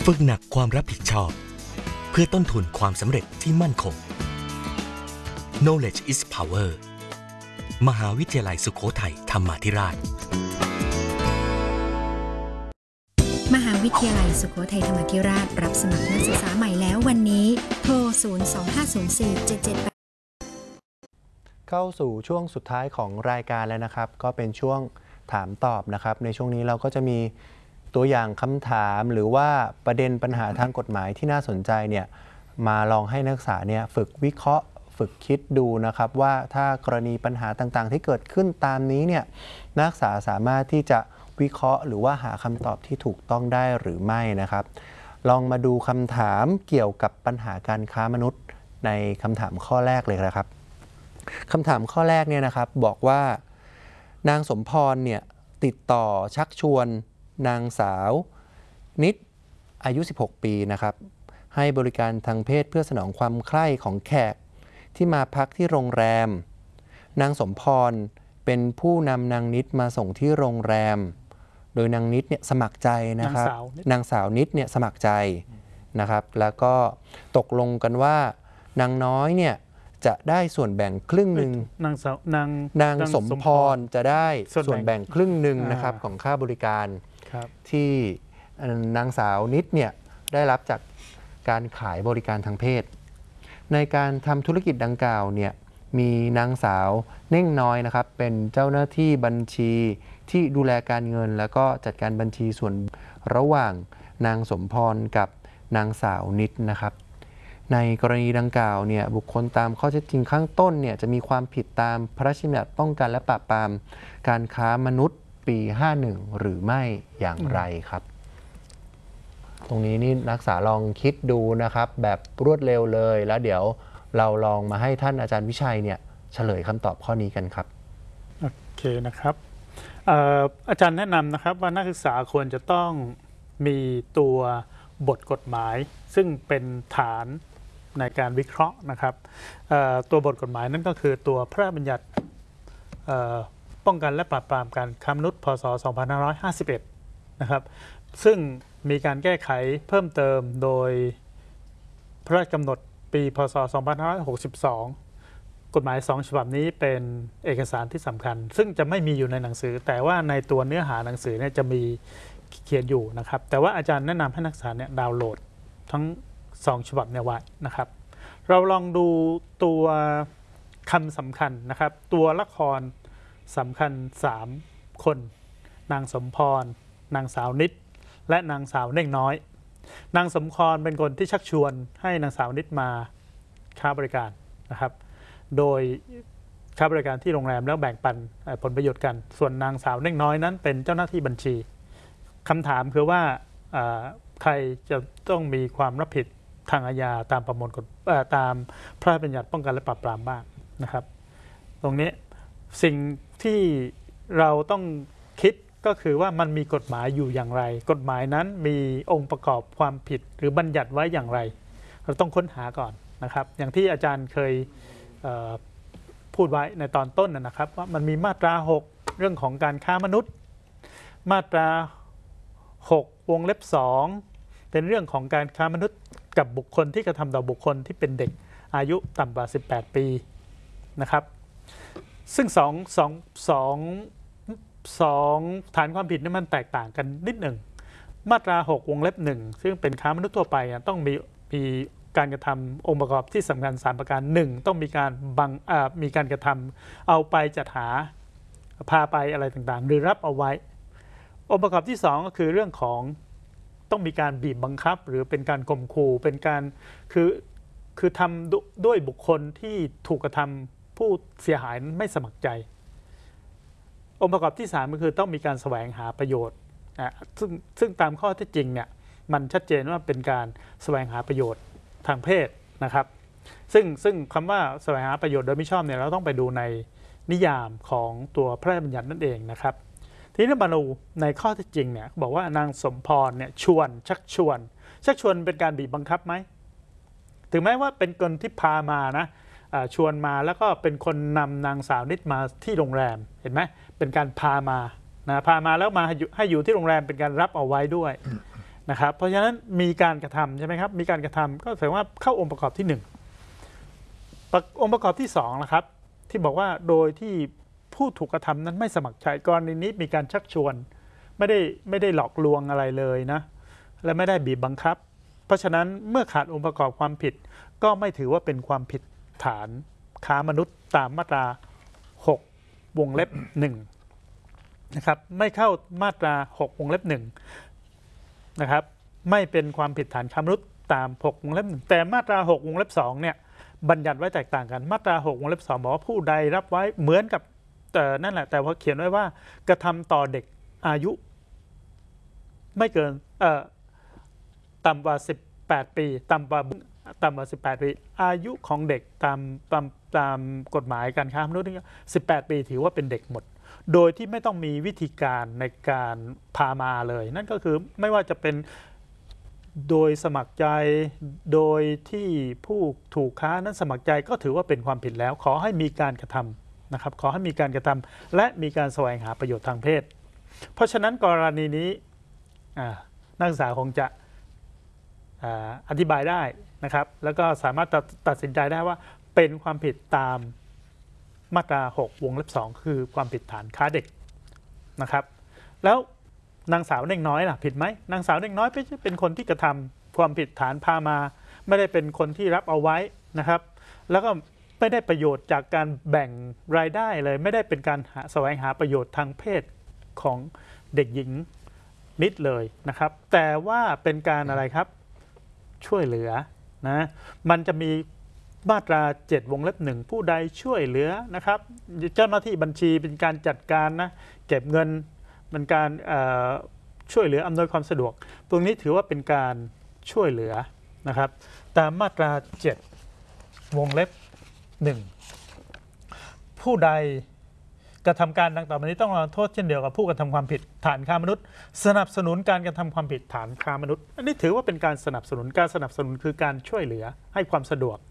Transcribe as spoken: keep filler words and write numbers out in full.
ฝึกหนักความรับผิดชอบเพื่อต้นทุนความสำเร็จที่มั่นคง Knowledge is Power มหาวิทยาลัยสุโขทัยธรรมาธิราชมหาวิทยาลัยสุโขทัยธรรมาธิราชรับสมัครนักศึกษาใหม่แล้ววันนี้โทรศูนย์ สอง ห้า ศูนย์ สี่ เจ็ด เจ็ด แปดเข้าสู่ช่วงสุดท้ายของรายการแล้วนะครับก็เป็นช่วงถามตอบนะครับในช่วงนี้เราก็จะมีตัวอย่างคำถามหรือว่าประเด็นปัญหาทางกฎหมายที่น่าสนใจเนี่ยมาลองให้นักศึกษาเนี่ยฝึกวิเคราะห์ฝึกคิดดูนะครับว่าถ้ากรณีปัญหาต่างๆที่เกิดขึ้นตามนี้เนี่ยนักศึกษาสามารถที่จะวิเคราะห์หรือว่าหาคำตอบที่ถูกต้องได้หรือไม่นะครับลองมาดูคำถามเกี่ยวกับปัญหาการค้ามนุษย์ในคำถามข้อแรกเลยนะครับคำถามข้อแรกเนี่ยนะครับบอกว่านางสมพรเนี่ยติดต่อชักชวนนางสาวนิดอายุสิบหกปีนะครับให้บริการทางเพศเพื่อสนองความใคร่ของแขกที่มาพักที่โรงแรมนางสมพรเป็นผู้นำนางนิดมาส่งที่โรงแรมโดยนางนิดเนี่ยสมัครใจนะครับนางสาวนิดเนี่ยสมัครใจนะครับแล้วก็ตกลงกันว่านางน้อยเนี่ยจะได้ส่วนแบ่งครึ่งหนึ่งนางสาวนางนางสมพรจะได้ส่วนแบ่งครึ่งหนึ่งนะครับของค่าบริการที่นางสาวนิดเนี่ยได้รับจากการขายบริการทางเพศในการทำธุรกิจดังกล่าวเนี่ยมีนางสาวเน่งน้อยนะครับเป็นเจ้าหน้าที่บัญชีที่ดูแลการเงินแล้วก็จัดการบัญชีส่วนระหว่างนางสมพรกับนางสาวนิดนะครับในกรณีดังกล่าวเนี่ยบุคคลตามข้อเท็จจริงข้างต้นเนี่ยจะมีความผิดตามพระราชบัญญัติป้องกันและปราบปรามการค้ามนุษย์ปีห้าสิบเอ็ดหรือไม่อย่างไรครับตรงนี้นี่นักศึกษาลองคิดดูนะครับแบบรวดเร็วเลยแล้วเดี๋ยวเราลองมาให้ท่านอาจารย์วิชัยเนี่ยเฉลยคำตอบข้อนี้กันครับโอเคนะครับ อ, อาจารย์แนะนำนะครับว่านักศึกษาควรจะต้องมีตัวบทกฎหมายซึ่งเป็นฐานในการวิเคราะห์นะครับตัวบทกฎหมายนั่นก็คือตัวพระราชบัญญัติป้องกันและปราบปรามการค้ามนุษย์พ.ศ. สองพันห้าร้อยห้าสิบเอ็ดนะครับซึ่งมีการแก้ไขเพิ่มเติมโดยพระราชกำหนดปีพ.ศ. สองพันห้าร้อยหกสิบสองกฎหมายสองฉบับนี้เป็นเอกสารที่สำคัญซึ่งจะไม่มีอยู่ในหนังสือแต่ว่าในตัวเนื้อหาหนังสือเนี่ยจะมีเขียนอยู่นะครับแต่ว่าอาจารย์แนะนำให้นักศึกษาเนี่ยดาวน์โหลดทั้งสองฉบับเนี่ยไว้นะครับเราลองดูตัวคำสำคัญนะครับตัวละครสำคัญสามคนนางสมพรนางสาวนิดและนางสาวเน่งน้อยนางสมพรเป็นคนที่ชักชวนให้นางสาวนิดมาค้าบริการนะครับโดยค้าบริการที่โรงแรมแล้วแบ่งปันผลประโยชน์กันส่วนนางสาวเน่งน้อยนั้นเป็นเจ้าหน้าที่บัญชีคำถามคือว่าใครจะต้องมีความรับผิดทางอาญาตามประมวลกฎตามพระราชบัญญัติป้องกันและปราบปรามบ้างนะครับตรงนี้สิ่งที่เราต้องคิดก็คือว่ามันมีกฎหมายอยู่อย่างไรกฎหมายนั้นมีองค์ประกอบความผิดหรือบัญญัติไว้อย่างไรเราต้องค้นหาก่อนนะครับอย่างที่อาจารย์เคยพูดไว้ในตอนต้นนะครับว่ามันมีมาตราหกเรื่องของการค้ามนุษย์มาตราหกวงเล็บสองเป็นเรื่องของการค้ามนุษย์กับบุคคลที่กระทำต่อบุคคลที่เป็นเด็กอายุต่ำกว่าสิบแปดปีนะครับซึ่งสองสองสองสองฐานความผิดนี่มันแตกต่างกันนิดหนึ่งมาตราหกวงเล็บหนึ่งซึ่งเป็นค้ามนุษย์ทั่วไปต้องมีมีการกระทำองค์ประกอบที่สำคัญสามประการหนึ่งต้องมีการบังมีการกระทำเอาไปจัดหาพาไปอะไรต่างๆหรือรับเอาไว้องค์ประกอบที่สองก็คือเรื่องของต้องมีการบีบบังคับหรือเป็นการข่มขู่เป็นการคือคือทำด้วยบุคคลที่ถูกกระทำผู้เสียหายไม่สมัครใจองค์ประกอบที่สามก็คือต้องมีการแสวงหาประโยชน์นะซึ่งซึ่งตามข้อเท็จจริงเนี่ยมันชัดเจนว่าเป็นการแสวงหาประโยชน์ทางเพศนะครับซึ่งซึ่งคำว่าแสวงหาประโยชน์โดยมิชอบเนี่ยเราต้องไปดูในนิยามของตัวพระราชบัญญัตินั่นเองนะครับทีนี้มาดูในข้อเท็จจริงเนี่ยบอกว่านางสมพรเนี่ยชวนชักชวนชักชวนเป็นการบีบบังคับไหมถึงแม้ว่าเป็นคนที่พามานะชวนมาแล้วก็เป็นคนนำนางสาวนิดมาที่โรงแรมเห็นไหมเป็นการพามานะพามาแล้วมาให้อยู่ที่โรงแรมเป็นการรับเอาไว้ด้วยนะครับเพราะฉะนั้นมีการกระทำใช่ไหมครับมีการกระทำก็แสดงว่าเข้าองค์ประกอบที่หนึ่งองค์ประกอบที่สองนะครับที่บอกว่าโดยที่ผู้ถูกกระทำนั้นไม่สมัครใจกรณีนี้มีการชักชวนไม่ได้ไม่ได้หลอกลวงอะไรเลยนะและไม่ได้บีบบังคับเพราะฉะนั้นเมื่อขาดองค์ประกอบความผิดก็ไม่ถือว่าเป็นความผิดฐานค้ามนุษย์ตามมาตราหกวงเล็บหนึ่งนะครับไม่เข้ามาตราหกวงเล็บหนึ่งนะครับไม่เป็นความผิดฐานค้ามนุษย์ตามหกวงเล็บหนึ่งแต่มาตราหกวงเล็บสองเนี่ยบัญญัติไว้แตกต่างกันมาตราหกวงเล็บสองบอกว่าผู้ใดรับไว้เหมือนกับแต่นั่นแหละแต่ว่าเขียนไว้ว่ากระทำต่อเด็กอายุไม่เกินเอ่อต่ำกว่าสิบแปดปีต่ำกว่าต่ำกว่าสิบแปดปีอายุของเด็กตามตามตามกฎหมายการค้ามนุษย์นี่สิบแปดปีถือว่าเป็นเด็กหมดโดยที่ไม่ต้องมีวิธีการในการพามาเลยนั่นก็คือไม่ว่าจะเป็นโดยสมัครใจโดยที่ผู้ถูกค้านั้นสมัครใจก็ถือว่าเป็นความผิดแล้วขอให้มีการกระทำนะครับขอให้มีการกระทำและมีการแสวงหาประโยชน์ทางเพศเพราะฉะนั้นกรณีนี้นักศึกษาคงจะอธิบายได้นะครับแล้วก็สามารถตัดสินใจได้ว่าเป็นความผิดตามมาตราหกวงเล็บสองคือความผิดฐานค้าเด็กนะครับแล้วนางสาวเด็กน้อยล่ะผิดไหมนางสาวเด็กน้อยไม่ใช่เป็นคนที่กระทำความผิดฐานพามาไม่ได้เป็นคนที่รับเอาไว้นะครับแล้วก็ไม่ได้ประโยชน์จากการแบ่งรายได้เลยไม่ได้เป็นการหาแสวงหาประโยชน์ทางเพศของเด็กหญิงนิดเลยนะครับแต่ว่าเป็นการอะไรครับช่วยเหลือนะมันจะมีมาตราเจ็ดวงเล็บหนึ่งผู้ใดช่วยเหลือนะครับเจ้าหน้าที่บัญชีเป็นการจัดการนะเก็บเงินเป็นการช่วยเหลืออำนวยความสะดวกตรงนี้ถือว่าเป็นการช่วยเหลือนะครับตามมาตราเจ็ดวงเล็บหนึ่งผู้ใดกระทำการดังต่อไปนี้ต้องรับโทษเช่นเดียวกับผู้กระทำความผิดฐานค้ามนุษย์สนับสนุนการกระทำความผิดฐานค้ามนุษย์อันนี้ถือว่าเป็นการสนับสนุนการสนับสนุนคือการช่วยเหลือให้ความสะดวก